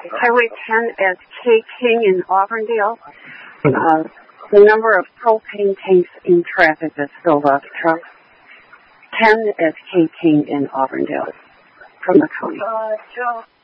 Highway 10 at K King in Auburndale. The number of propane tanks in traffic that's filled off trucks. 10 at K King in Auburndale from the county. Joe.